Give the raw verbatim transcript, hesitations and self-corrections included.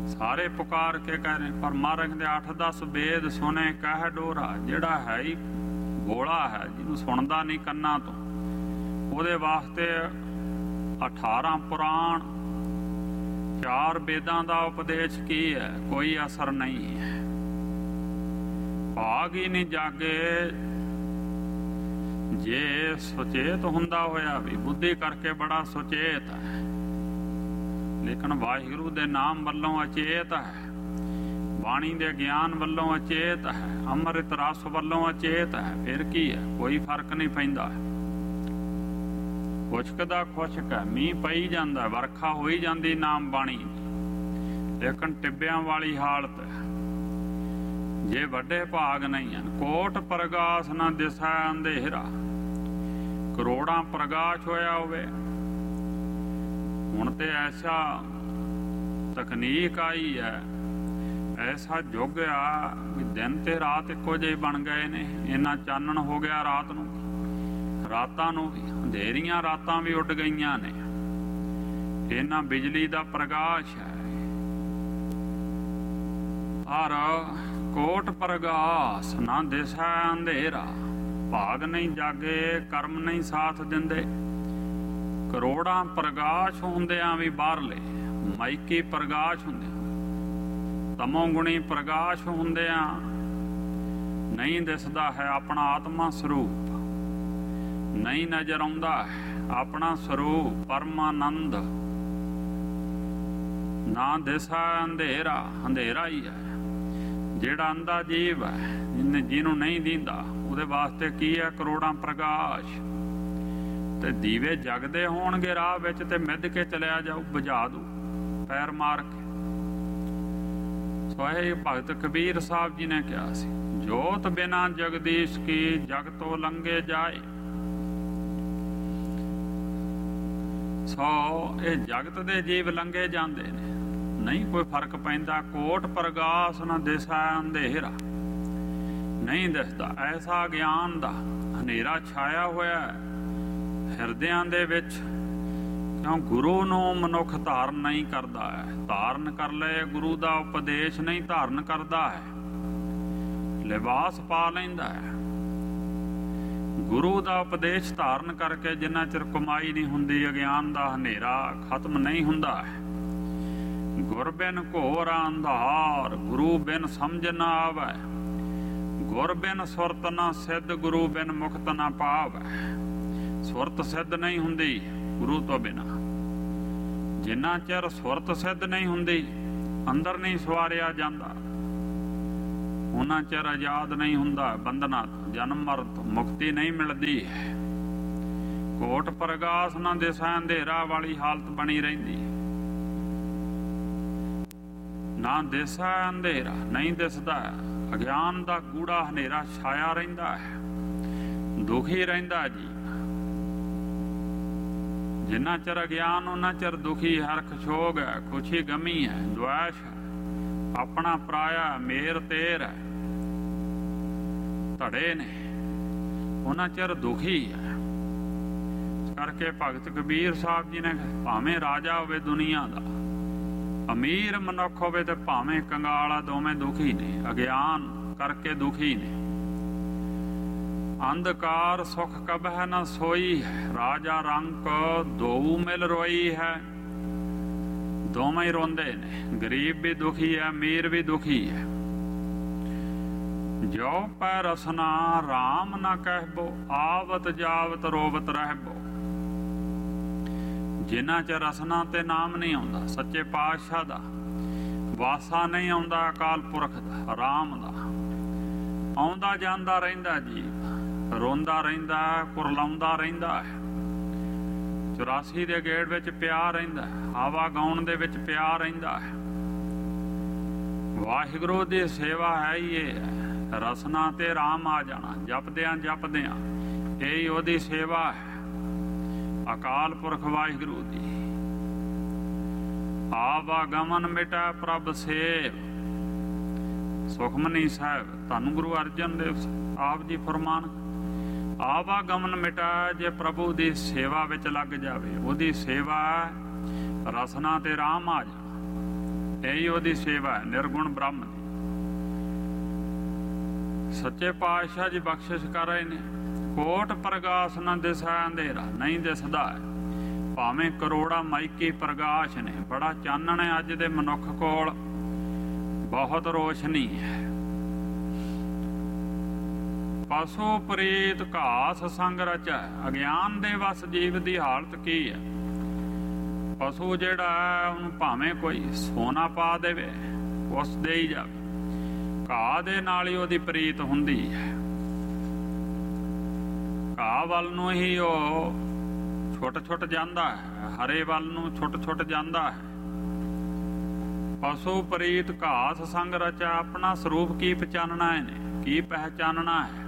ਸਾਰੇ ਪੁਕਾਰ ਕੇ ਕਹਿ ਰਹੇ। ਪਰ ਮਹਾਰਾਜ ਦੇ ਅੱਠ ਦਸ ਵੇਦ ਸੁਣੇ ਕਹਿ ਡੋਰਾ। ਜਿਹੜਾ ਹੈ ਹੀ ਬੋਲਾ ਹੈ, ਜਿਹਨੂੰ ਸੁਣਦਾ ਨਹੀਂ ਕੰਨਾਂ ਤੋਂ, ਉਹਦੇ ਵਾਸਤੇ ਅਠਾਰਾਂ ਪੁਰਾਣ, ਚਾਰ ਵੇਦਾਂ ਦਾ ਉਪਦੇਸ਼ ਕੀ ਹੈ? ਕੋਈ ਅਸਰ ਨਹੀਂ ਹੈ। ਭਾਗ ਹੀ ਨਹੀਂ ਜਾਗੇ। ਜੇ ਸੁਚੇਤ ਹੁੰਦਾ ਹੋਇਆ ਵੀ, ਬੁੱਧੀ ਕਰਕੇ ਬੜਾ ਸੁਚੇਤ ਹੈ, ਲੇਕਿਨ ਵਾਹਿਗੁਰੂ ਦੇ ਨਾਮ ਵੱਲੋਂ ਅਚੇਤ ਹੈ, ਬਾਣੀ ਦੇ ਗਿਆਨ ਵੱਲੋਂ ਅਚੇਤ ਹੈ, ਅੰਮ੍ਰਿਤ ਰਸ ਵੱਲੋਂ ਅਚੇਤ ਹੈ, ਫਿਰ ਕੀ ਹੈ? ਕੋਈ ਫਰਕ ਨਹੀਂ ਪੈਂਦਾ। ਖੁਸ਼ਕ ਦਾ ਖੁਸ਼ਕ ਹੈ, ਮੀਂਹ ਪਈ ਜਾਂਦਾ, ਵਰਖਾ ਹੋਈ ਜਾਂਦੀ ਨਾਮ ਬਾਣੀ, ਲੇਕਿਨ ਟਿੱਬਿਆਂ ਵਾਲੀ ਹਾਲਤ ਹੈ। ਜੇ ਵੱਡੇ ਭਾਗ ਨਹੀਂ ਹਨ। ਕੋਟ ਪ੍ਰਗਾਸ ਨਾ ਦਿਸੈ ਅੰਧੇਰਾ। ਕਰੋੜਾਂ ਪ੍ਰਗਾਸ਼ ਹੋਇਆ ਹੋਵੇ। ਹੁਣ ਤੇ ਐਸਾ ਤਕਨੀਕ ਆਈ ਹੈ, ਐਸਾ ਯੁੱਗ ਆ ਵੀ ਦਿਨ ਤੇ ਰਾਤ ਇੱਕੋ ਜਿਹੇ ਬਣ ਗਏ ਨੇ। ਇੰਨਾ ਚਾਨਣ ਹੋ ਗਿਆ ਰਾਤ ਨੂੰ, ਰਾਤਾਂ ਨੂੰ ਵੀ ਅੰਧੇਰੀਆਂ ਰਾਤਾਂ ਵੀ ਉੱਡ ਗਈਆਂ ਨੇ। ਇੰਨਾ ਬਿਜਲੀ ਦਾ ਪ੍ਰਕਾਸ਼ ਹੈ। ਹਰ ਕੋਟ ਪ੍ਰਗਾਸ ਨਾ ਦਿਸੈ ਅੰਧੇਰਾ। ਭਾਗ ਨਹੀਂ ਜਾਗੇ, ਕਰਮ ਨਹੀਂ ਸਾਥ ਦਿੰਦੇ। ਕਰੋੜਾਂ ਪ੍ਰਗਾਸ਼ ਹੁੰਦਿਆਂ ਵੀ ਬਾਹਰਲੇ, ਮਾਈਕੀ ਪ੍ਰਗਾਸ਼ ਹੁੰਦਿਆਂ, ਤਮੋ ਗੁਣੀ ਪ੍ਰਗਾਸ਼ ਹੁੰਦਿਆਂ ਨਹੀਂ ਦਿਸਦਾ ਹੈ ਆਪਣਾ ਆਤਮਾ ਸਰੂਪ। ਨਹੀਂ ਨਜ਼ਰ ਆਉਂਦਾ ਹੈ ਆਪਣਾ ਸਰੂਪ ਪਰਮਾਨੰਦ। ਨਾ ਦਿਸਾ ਅੰਧੇਰਾ। ਅੰਧੇਰਾ ਹੀ ਹੈ। ਜਿਹੜਾ ਅੰਧਾ ਜੀਵ ਹੈ, ਜਿਹਨੂੰ ਨਹੀਂ ਦੀਂਦਾ, ਉਹਦੇ ਵਾਸਤੇ ਕੀ ਹੈ? ਕਰੋੜਾਂ ਪ੍ਰਕਾਸ਼। ਤੇ ਦੀਵੇ ਜਗਦੇ ਹੋਣਗੇ ਰਾਹ ਵਿੱਚ, ਤੇ ਮਿੱਧ ਕੇ ਚਲਿਆ ਜਾਊ, ਬੁਝਾ ਦੂ ਪੈਰ ਮਾਰ ਕੇ। ਸੋ ਇਹ ਭਗਤ ਕਬੀਰ ਸਾਹਿਬ ਜੀ ਨੇ ਕਿਹਾ ਸੀ, ਜੋਤ ਬਿਨਾ ਜਗਦੀਸ਼ ਕੀ ਜਗ ਤੋਂ ਲੰਘੇ ਜਾਏ। ਸੋ ਇਹ ਜਗਤ ਦੇ ਜੀਵ ਲੰਘੇ ਜਾਂਦੇ ਨੇ, ਨਹੀਂ ਕੋਈ ਫਰਕ ਪੈਂਦਾ। ਕੋਟ ਪ੍ਰਗਾਸ ਨਾ ਦਿਸੈ ਅੰਧੇਰਾ। ਨਹੀਂ ਦਿਸਦਾ। ਐਸਾ ਗਿਆਨ ਦਾ ਹਨੇਰਾ ਛਾਇਆ ਹੋਇਆ ਹਿਰਦਿਆਂ ਦੇ ਵਿੱਚ। ਕਿਉਂ? ਗੁਰੂ ਨੂੰ ਮਨੁੱਖ ਧਾਰਨ ਨਹੀਂ ਕਰਦਾ ਹੈ। ਧਾਰਨ ਕਰ ਲਏ, ਗੁਰੂ ਦਾ ਉਪਦੇਸ਼ ਨਹੀਂ ਧਾਰਨ ਕਰਦਾ ਹੈ, ਲਿਬਾਸ ਪਾ ਲੈਂਦਾ ਹੈ। ਗੁਰੂ ਦਾ ਉਪਦੇਸ਼ ਧਾਰਨ ਕਰਕੇ ਜਿੰਨਾ ਚਿਰ ਕਮਾਈ ਨਹੀਂ ਹੁੰਦੀ, ਅਗਿਆਨ ਦਾ ਹਨੇਰਾ ਖਤਮ ਨਹੀਂ ਹੁੰਦਾ ਹੈ। ਗੁਰ ਬਿਨ ਘੋਰ ਅੰਧਾਰ, ਗੁਰੂ ਬਿਨ ਸਮਝ ਨਾ ਆਵੈ। ਗੁਰ ਬਿਨ ਸੁਰਤ ਨਾ ਸਿੱਧ, ਗੁਰੂ ਬਿਨ ਮੁਕਤ ਨਾ ਪਾਵੈ। ਸੁਰਤ ਸਿੱਧ ਨਹੀਂ ਹੁੰਦੀ ਗੁਰੂ ਤੋਂ ਬਿਨਾ। ਜਿੰਨਾ ਚਿਰ ਸੁਰਤ ਸਿੱਧ ਨਹੀਂ ਹੁੰਦੀ, ਅੰਦਰ ਨਹੀਂ ਸਵਾਰਿਆ ਜਾਂਦਾ, ਉਹਨਾਂ ਚਿਰ ਆਜ਼ਾਦ ਨਹੀਂ ਹੁੰਦਾ ਬੰਧਨਾਂ ਤੋਂ, ਜਨਮ ਮਰਨ ਤੋਂ ਮੁਕਤੀ ਨਹੀਂ ਮਿਲਦੀ ਹੈ। ਕੋਟ ਪ੍ਰਗਾਸ ਨਾ ਦਿਸੈ ਅੰਧੇਰਾ ਵਾਲੀ ਹਾਲਤ ਬਣੀ ਰਹਿੰਦੀ ਹੈ। ਨਾ ਦਿਸੈ ਅੰਧੇਰਾ, ਨਹੀਂ ਦਿਸਦਾ। ਅਗਿਆਨ ਦਾ ਗੂੜਾ ਹਨੇਰਾ ਛਾਇਆ ਰਹਿੰਦਾ ਹੈ, ਦੁਖੀ ਰਹਿੰਦਾ ਜੀ। ਜਿੰਨਾ ਚਿਰ ਅਗਿਆਨ ਉਹਨਾਂ ਚਿਰ ਦੁਖੀ, ਹਰਖ ਛੋਗ ਹੈ, ਖੁਸ਼ੀ ਗਮੀ ਹੈ, ਦੁਆਸ਼ ਹੈ, ਆਪਣਾ ਪਰਾਇਆ, ਮੇਰ ਤੇਰ ਹੈ, ਧੜੇ ਨੇ, ਉਹਨਾਂ ਚਿਰ ਦੁਖੀ ਹੈ। ਇਸ ਕਰਕੇ ਭਗਤ ਕਬੀਰ ਸਾਹਿਬ ਜੀ ਨੇ, ਭਾਵੇਂ ਰਾਜਾ ਹੋਵੇ ਦੁਨੀਆ ਦਾ, ਅਮੀਰ ਮਨੁੱਖ ਹੋਵੇ ਤੇ ਭਾਵੇਂ ਕੰਗਾਲਾ, ਦੋਵੇਂ ਦੁਖੀ ਨੇ, ਅਗਿਆਨ ਕਰਕੇ ਦੁਖੀ ਨੇ। ਅੰਧਕਾਰ ਸੁਖ ਕਬਹਿ ਨਾ ਸੋਈ ਹੈ, ਰਾਜਾ ਰੰਕ ਦੋਊ ਮਿਲ ਰੋਈ ਹੈ। ਦੋਵੇਂ ਹੀ ਰੋਂਦੇ ਨੇ, ਗਰੀਬ ਵੀ ਦੁਖੀ ਹੈ, ਅਮੀਰ ਵੀ ਦੁਖੀ ਹੈ। ਜੋ ਪੈ ਰਸਨਾ ਰਾਮ ਨਾ ਕਹਿਬੋ, ਆਵਤ ਜਾਵਤ ਰੋਵਤ ਰਹਿਬੋ। ਜਿਨ੍ਹਾਂ ਚ ਰਸਨਾ ਤੇ ਨਾਮ ਨਹੀਂ ਆਉਂਦਾ, ਸੱਚੇ ਪਾਤਸ਼ਾਹ ਦਾ ਵਾਸਾ ਨਹੀਂ ਆਉਂਦਾ, ਅਕਾਲ ਪੁਰਖ ਦਾ, ਰਾਮ ਦਾ, ਆਉਂਦਾ ਜਾਂਦਾ ਰਹਿੰਦਾ ਜੀ, ਰੋਂਦਾ ਰਹਿੰਦਾ, ਕੁਰਲਾਉਂਦਾ ਰਹਿੰਦਾ ਹੈ। ਚੁਰਾਸੀ ਦੇ ਗੇੜ ਵਿੱਚ ਪਿਆ ਰਹਿੰਦਾ ਹੈ, ਹਵਾ ਗਾਉਣ ਦੇ ਵਿੱਚ ਪਿਆ ਰਹਿੰਦਾ ਹੈ। ਵਾਹਿਗੁਰੂ ਦੀ ਸੇਵਾ ਹੈ ਹੀ ਇਹ ਹੈ, ਰਸਨਾ ਤੇ ਰਾਮ ਆ ਜਾਣਾ, ਜਪਦਿਆਂ ਜਪਦਿਆਂ, ਇਹੀ ਉਹਦੀ ਸੇਵਾ ਹੈ। ਅਕਾਲ ਪੁਰਖ ਵਾਹਿਗੁਰੂ ਦੀ ਆਵਾਗਮਨ ਮਿਟਾ ਪ੍ਰਭ ਸੇਵ। ਸੁਖਮਨੀ ਸਾਹਿਬ ਧੰਨ ਗੁਰੂ ਅਰਜਨ ਦੇਵ ਆਪ ਜੀ ਫਰਮਾਨ, ਆਵਾਗਮਨ ਮਿਟਾ, ਜੇ ਪ੍ਰਭੂ ਦੀ ਸੇਵਾ ਵਿੱਚ ਲੱਗ ਜਾਵੇ, ਉਹਦੀ ਸੇਵਾ ਰਸਨਾ ਤੇ ਰਾਮ ਆ ਜਾਣਾ। ਇਹੀ ਉਹਦੀ ਸੇਵਾ ਹੈ, ਨਿਰਗੁਣ ਬ੍ਰਹਮ ਦੀ। ਸੱਚੇ ਪਾਤਸ਼ਾਹ ਜੀ ਬਖਸ਼ਿਸ਼ ਕਰ ਰਹੇ ਨੇ, ਕੋਟ ਪ੍ਰਗਾਸ ਨਾ ਦਿਸੈ ਅੰਧੇਰਾ, ਨਹੀਂ ਦਿਸਦਾ ਹੈ ਭਾਵੇਂ ਕਰੋੜਾਂ ਮਾਈਕੀ ਪ੍ਰਗਾਸ਼ ਨੇ। ਬੜਾ ਚਾਨਣ ਹੈ ਅੱਜ ਦੇ ਮਨੁੱਖ ਕੋਲ, ਬਹੁਤ ਰੋਸ਼ਨੀ ਹੈ। ਪਸ਼ੂ ਪ੍ਰੀਤ ਘਾਸ ਸੰਗ ਰਚੈ, ਅਗਿਆਨ ਦੇ ਵਸ ਜੀਵ ਦੀ ਹਾਲਤ ਕੀ ਹੈ? ਪਸ਼ੂ ਜਿਹੜਾ ਹੈ ਉਹਨੂੰ ਭਾਵੇਂ ਕੋਈ ਸੋਨਾ ਪਾ ਦੇਵੇ ਉਸ ਦੇ ਹੀ ਜਾਵੇ, ਘਾਹ ਦੇ ਨਾਲ ਹੀ ਉਹਦੀ ਪ੍ਰੀਤ ਹੁੰਦੀ ਹੈ। ਘਾਹ ਵੱਲ ਨੂੰ ਹੀ ਉਹ ਛੁੱਟ ਛੁੱਟ ਜਾਂਦਾ ਹੈ, ਹਰੇ ਵੱਲ ਨੂੰ ਛੁੱਟ ਛੁੱਟ ਜਾਂਦਾ ਹੈ। ਪਸ਼ੂ ਪ੍ਰੀਤ ਘਾਸ ਸੰਗ ਰਚਾ, ਆਪਣਾ ਸਰੂਪ ਕੀ ਪਛਾਨਣਾ ਇਹਨੇ, ਕੀ ਪਹਿਚਾਨਣਾ ਹੈ?